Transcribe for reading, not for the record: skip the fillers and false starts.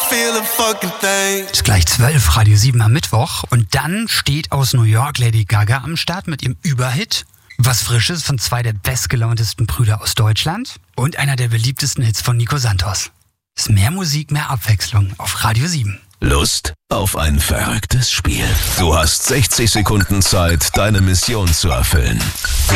Ist gleich 12, Radio 7 am Mittwoch. Und dann steht aus New York Lady Gaga am Start mit ihrem Überhit. Was Frisches von zwei der bestgelauntesten Brüder aus Deutschland. Und einer der beliebtesten Hits von Nico Santos. Ist mehr Musik, mehr Abwechslung auf Radio 7. Lust auf ein verrücktes Spiel? Du hast 60 Sekunden Zeit, deine Mission zu erfüllen.